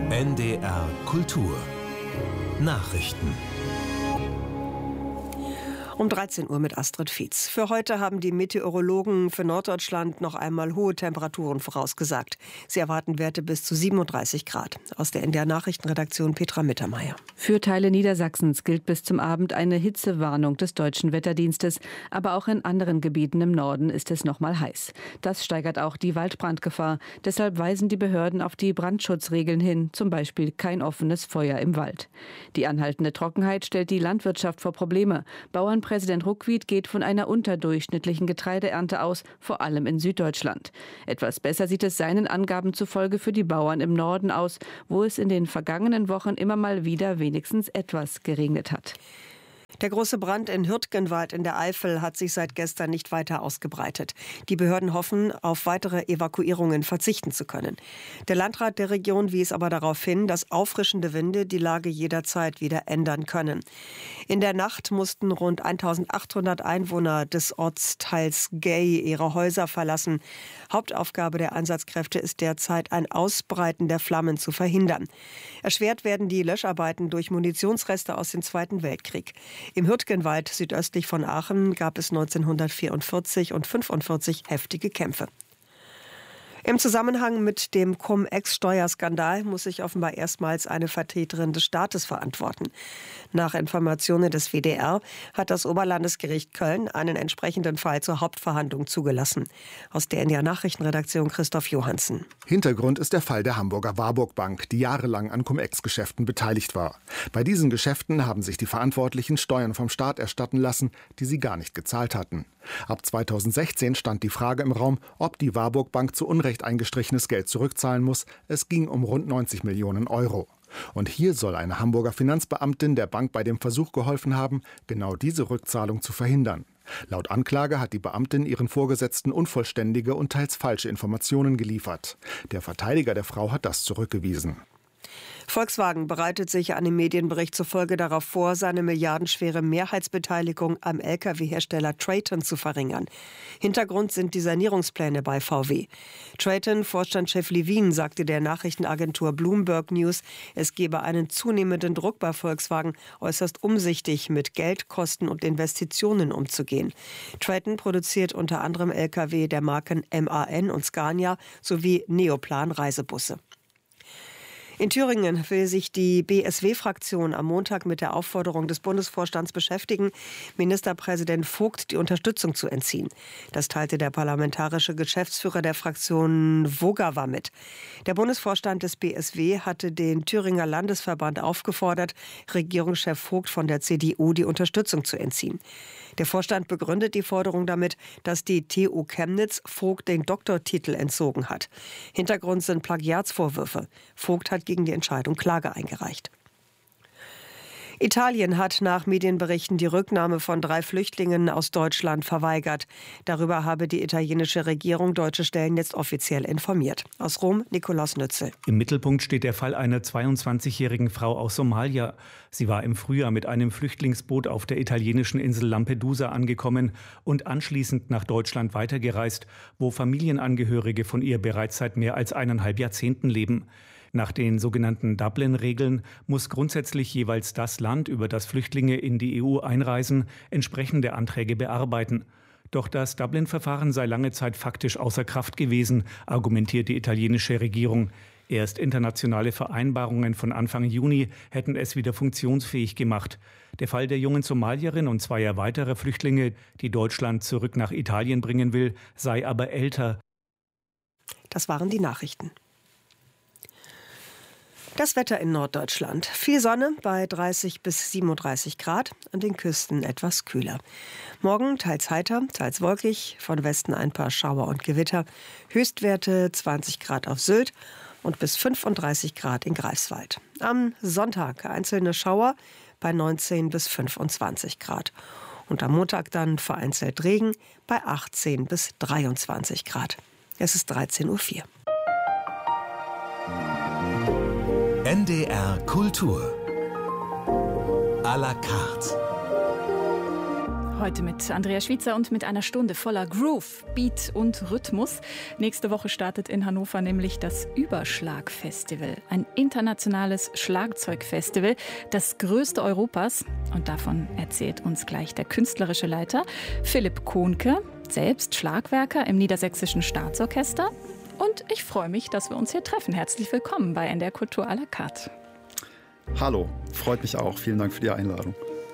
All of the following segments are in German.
NDR Kultur Nachrichten. Um 13 Uhr mit Astrid Fietz. Für heute haben die Meteorologen für Norddeutschland noch einmal hohe Temperaturen vorausgesagt. Sie erwarten Werte bis zu 37 Grad. Aus der NDR Nachrichtenredaktion Petra Mittermeier. Für Teile Niedersachsens gilt bis zum Abend eine Hitzewarnung des Deutschen Wetterdienstes. Aber auch in anderen Gebieten im Norden ist es noch mal heiß. Das steigert auch die Waldbrandgefahr. Deshalb weisen die Behörden auf die Brandschutzregeln hin. Zum Beispiel kein offenes Feuer im Wald. Die anhaltende Trockenheit stellt die Landwirtschaft vor Probleme. Bauernpräsident Ruckwied geht von einer unterdurchschnittlichen Getreideernte aus, vor allem in Süddeutschland. Etwas besser sieht es seinen Angaben zufolge für die Bauern im Norden aus, wo es in den vergangenen Wochen immer mal wieder wenigstens etwas geregnet hat. Der große Brand in Hürtgenwald in der Eifel hat sich seit gestern nicht weiter ausgebreitet. Die Behörden hoffen, auf weitere Evakuierungen verzichten zu können. Der Landrat der Region wies aber darauf hin, dass auffrischende Winde die Lage jederzeit wieder ändern können. In der Nacht mussten rund 1800 Einwohner des Ortsteils Gay ihre Häuser verlassen. Hauptaufgabe der Einsatzkräfte ist derzeit, ein Ausbreiten der Flammen zu verhindern. Erschwert werden die Löscharbeiten durch Munitionsreste aus dem Zweiten Weltkrieg. Im Hürtgenwald südöstlich von Aachen gab es 1944 und 1945 heftige Kämpfe. Im Zusammenhang mit dem Cum-Ex-Steuerskandal muss sich offenbar erstmals eine Vertreterin des Staates verantworten. Nach Informationen des WDR hat das Oberlandesgericht Köln einen entsprechenden Fall zur Hauptverhandlung zugelassen. Aus der NDR Nachrichtenredaktion Christoph Johansen. Hintergrund ist der Fall der Hamburger Warburg Bank, die jahrelang an Cum-Ex-Geschäften beteiligt war. Bei diesen Geschäften haben sich die Verantwortlichen Steuern vom Staat erstatten lassen, die sie gar nicht gezahlt hatten. Ab 2016 stand die Frage im Raum, ob die Warburg Bank zu Unrecht eingestrichenes Geld zurückzahlen muss. Es ging um rund 90 Millionen Euro. Und hier soll eine Hamburger Finanzbeamtin der Bank bei dem Versuch geholfen haben, genau diese Rückzahlung zu verhindern. Laut Anklage hat die Beamtin ihren Vorgesetzten unvollständige und teils falsche Informationen geliefert. Der Verteidiger der Frau hat das zurückgewiesen. Volkswagen bereitet sich einem Medienbericht zufolge darauf vor, seine milliardenschwere Mehrheitsbeteiligung am Lkw-Hersteller Traton zu verringern. Hintergrund sind die Sanierungspläne bei VW. Traton-Vorstandschef Levin sagte der Nachrichtenagentur Bloomberg News, es gebe einen zunehmenden Druck bei Volkswagen, äußerst umsichtig mit Geld, Kosten und Investitionen umzugehen. Traton produziert unter anderem Lkw der Marken MAN und Scania sowie Neoplan-Reisebusse. In Thüringen will sich die BSW-Fraktion am Montag mit der Aufforderung des Bundesvorstands beschäftigen, Ministerpräsident Vogt die Unterstützung zu entziehen. Das teilte der parlamentarische Geschäftsführer der Fraktion Vogawa mit. Der Bundesvorstand des BSW hatte den Thüringer Landesverband aufgefordert, Regierungschef Vogt von der CDU die Unterstützung zu entziehen. Der Vorstand begründet die Forderung damit, dass die TU Chemnitz Vogt den Doktortitel entzogen hat. Hintergrund sind Plagiatsvorwürfe. Vogt hat gegen die Entscheidung Klage eingereicht. Italien hat nach Medienberichten die Rücknahme von 3 Flüchtlingen aus Deutschland verweigert. Darüber habe die italienische Regierung deutsche Stellen jetzt offiziell informiert. Aus Rom, Nikolaus Nützel. Im Mittelpunkt steht der Fall einer 22-jährigen Frau aus Somalia. Sie war im Frühjahr mit einem Flüchtlingsboot auf der italienischen Insel Lampedusa angekommen und anschließend nach Deutschland weitergereist, wo Familienangehörige von ihr bereits seit mehr als 1,5 Jahrzehnten leben. Nach den sogenannten Dublin-Regeln muss grundsätzlich jeweils das Land, über das Flüchtlinge in die EU einreisen, entsprechende Anträge bearbeiten. Doch das Dublin-Verfahren sei lange Zeit faktisch außer Kraft gewesen, argumentiert die italienische Regierung. Erst internationale Vereinbarungen von Anfang Juni hätten es wieder funktionsfähig gemacht. Der Fall der jungen Somalierin und 2 weiterer Flüchtlinge, die Deutschland zurück nach Italien bringen will, sei aber älter. Das waren die Nachrichten. Das Wetter in Norddeutschland. Viel Sonne bei 30 bis 37 Grad, an den Küsten etwas kühler. Morgen teils heiter, teils wolkig, von Westen ein paar Schauer und Gewitter. Höchstwerte 20 Grad auf Sylt und bis 35 Grad in Greifswald. Am Sonntag einzelne Schauer bei 19 bis 25 Grad. Und am Montag dann vereinzelt Regen bei 18 bis 23 Grad. Es ist 13:04 Uhr. NDR Kultur à la carte. Heute mit Andrea Schwitzer und mit einer Stunde voller Groove, Beat und Rhythmus. Nächste Woche startet in Hannover nämlich das Überschlag-Festival. Ein internationales Schlagzeugfestival, das größte Europas. Und davon erzählt uns gleich der künstlerische Leiter Philipp Kohnke, selbst Schlagwerker im Niedersächsischen Staatsorchester. Und ich freue mich, dass wir uns hier treffen. Herzlich willkommen bei NDR Kultur à la carte. Hallo, freut mich auch. Vielen Dank für die Einladung.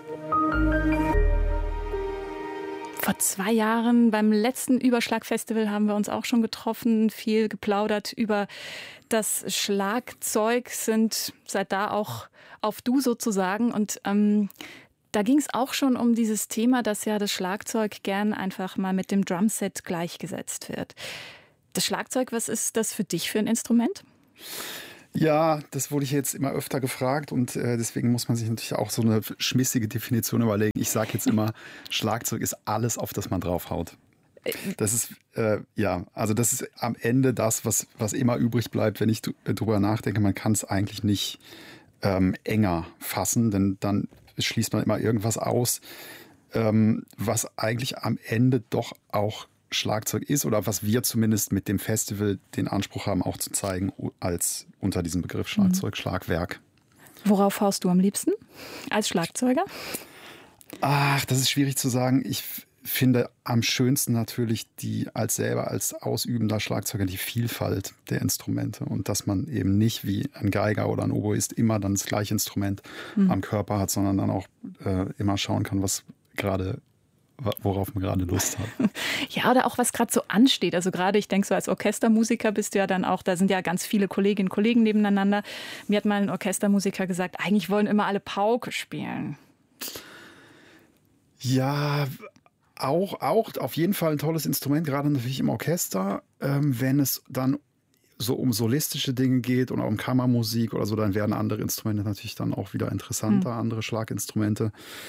Vor 2 Jahren beim letzten Überschlag-Festival haben wir uns auch schon getroffen, viel geplaudert über das Schlagzeug, sind seit da auch auf Du sozusagen. Und da ging es auch schon um dieses Thema, dass ja das Schlagzeug gern einfach mal mit dem Drumset gleichgesetzt wird. Das Schlagzeug, was ist das für dich für ein Instrument? Ja, das wurde ich jetzt immer öfter gefragt und deswegen muss man sich natürlich auch so eine schmissige Definition überlegen. Ich sage jetzt immer, Schlagzeug ist alles, auf das man draufhaut. Das ist, das ist am Ende das, was immer übrig bleibt, wenn ich drüber nachdenke. Man kann es eigentlich nicht enger fassen, denn dann schließt man immer irgendwas aus, was eigentlich am Ende doch auch Schlagzeug ist oder was wir zumindest mit dem Festival den Anspruch haben, auch zu zeigen, als unter diesem Begriff Schlagzeug, Schlagwerk. Worauf haust du am liebsten als Schlagzeuger? Ach, das ist schwierig zu sagen. Ich finde am schönsten natürlich als ausübender Schlagzeuger die Vielfalt der Instrumente und dass man eben nicht wie ein Geiger oder ein Oboist immer dann das gleiche Instrument am Körper hat, sondern dann auch immer schauen kann, worauf man gerade Lust hat. Ja, oder auch was gerade so ansteht. Also gerade, ich denke so als Orchestermusiker bist du ja dann auch, da sind ja ganz viele Kolleginnen und Kollegen nebeneinander. Mir hat mal ein Orchestermusiker gesagt, eigentlich wollen immer alle Pauke spielen. Ja, auch auf jeden Fall ein tolles Instrument, gerade natürlich im Orchester. Wenn es dann so um solistische Dinge geht oder um Kammermusik oder so, dann werden andere Instrumente natürlich dann auch wieder interessanter, andere Schlaginstrumente.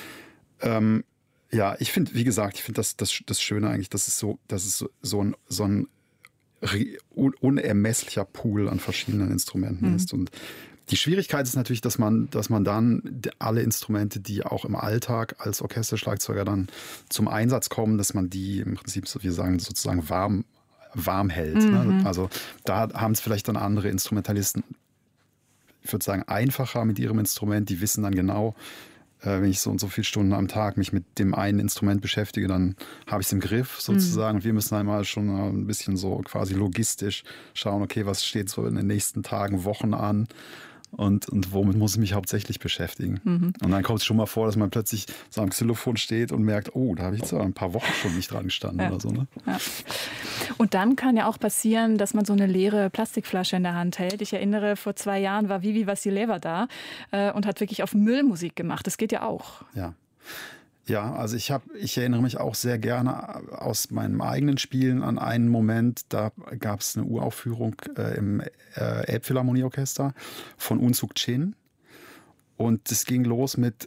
Ja, ich finde, wie gesagt, das Schöne eigentlich, dass es so ein unermesslicher Pool an verschiedenen Instrumenten ist. Und die Schwierigkeit ist natürlich, dass man dann alle Instrumente, die auch im Alltag als Orchesterschlagzeuger dann zum Einsatz kommen, dass man die im Prinzip, so wir sagen, sozusagen warm hält. Ne? Also da haben es vielleicht dann andere Instrumentalisten, ich würde sagen, einfacher mit ihrem Instrument. Die wissen dann genau, wenn ich so und so viele Stunden am Tag mich mit dem einen Instrument beschäftige, dann habe ich es im Griff sozusagen. Und wir müssen einmal schon ein bisschen so quasi logistisch schauen, okay, was steht so in den nächsten Tagen, Wochen an und womit muss ich mich hauptsächlich beschäftigen. Und dann kommt es schon mal vor, dass man plötzlich so am Xylophon steht und merkt, oh, da habe ich jetzt ein paar Wochen schon nicht dran gestanden oder so. Ne? Ja. Und dann kann ja auch passieren, dass man so eine leere Plastikflasche in der Hand hält. Ich erinnere, vor 2 Jahren war Vivi Vassileva da und hat wirklich auf Müllmusik gemacht. Das geht ja auch. Ja, also ich erinnere mich auch sehr gerne aus meinem eigenen Spielen an einen Moment, da gab es eine Uraufführung im Elbphilharmonieorchester von Unsuk Chin und es ging los mit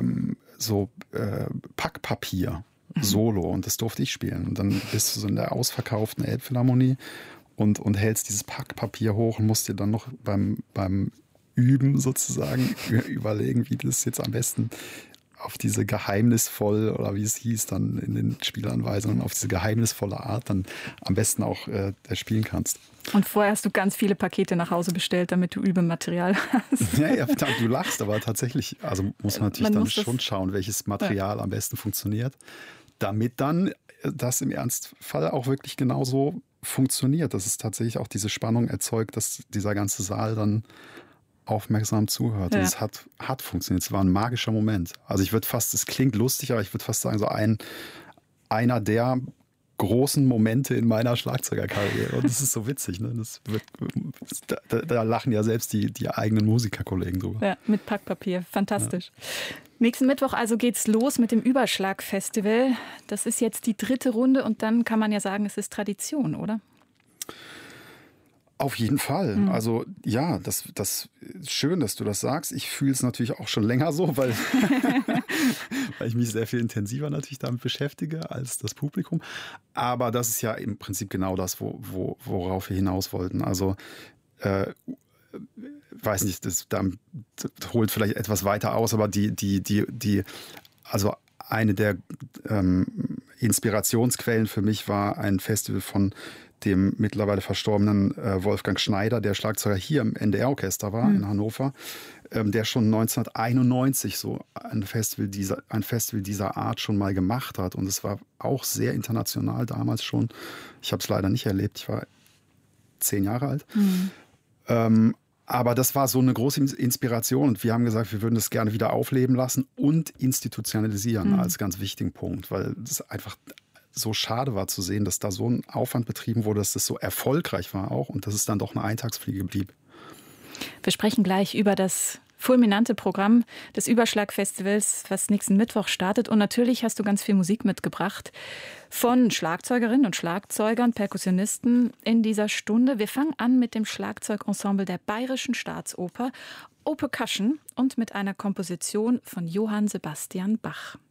Packpapier. Solo und das durfte ich spielen. Und dann bist du so in der ausverkauften Elbphilharmonie und hältst dieses Packpapier hoch und musst dir dann noch beim Üben sozusagen überlegen, wie das jetzt am besten auf diese geheimnisvoll, oder wie es hieß dann in den Spielanweisungen, auf diese geheimnisvolle Art dann am besten auch spielen kannst. Und vorher hast du ganz viele Pakete nach Hause bestellt, damit du Übematerial hast. Ja, du lachst, aber tatsächlich, also muss man natürlich dann schon schauen, welches Material am besten funktioniert, damit dann das im Ernstfall auch wirklich genauso funktioniert, dass es tatsächlich auch diese Spannung erzeugt, dass dieser ganze Saal dann aufmerksam zuhört. Und es hat funktioniert. Es war ein magischer Moment. Also es klingt lustig, aber ich würde fast sagen, so einer der großen Momente in meiner Schlagzeugerkarriere. Und das ist so witzig. Ne? Da lachen ja selbst die eigenen Musikerkollegen drüber. Ja, mit Packpapier. Fantastisch. Ja. Nächsten Mittwoch also geht's los mit dem Überschlag-Festival. Das ist jetzt die 3. Runde und dann kann man ja sagen, es ist Tradition, oder? Auf jeden Fall. Also ja, das ist schön, dass du das sagst. Ich fühle es natürlich auch schon länger so, weil ich mich sehr viel intensiver natürlich damit beschäftige als das Publikum. Aber das ist ja im Prinzip genau das, worauf wir hinaus wollten. Also weiß nicht, das holt vielleicht etwas weiter aus, aber also eine der Inspirationsquellen für mich war ein Festival von dem mittlerweile verstorbenen Wolfgang Schneider, der Schlagzeuger hier im NDR-Orchester war in Hannover, der schon 1991 so ein Festival dieser Art schon mal gemacht hat. Und es war auch sehr international damals schon. Ich habe es leider nicht erlebt. Ich war 10 Jahre alt. Aber das war so eine große Inspiration. Und wir haben gesagt, wir würden das gerne wieder aufleben lassen und institutionalisieren als ganz wichtigen Punkt, weil das einfach so schade war zu sehen, dass da so ein Aufwand betrieben wurde, dass das so erfolgreich war auch und dass es dann doch eine Eintagsfliege blieb. Wir sprechen gleich über das fulminante Programm des Überschlag-Festivals, was nächsten Mittwoch startet. Und natürlich hast du ganz viel Musik mitgebracht von Schlagzeugerinnen und Schlagzeugern, Perkussionisten in dieser Stunde. Wir fangen an mit dem Schlagzeugensemble der Bayerischen Staatsoper, O Percussion, und mit einer Komposition von Johann Sebastian Bach.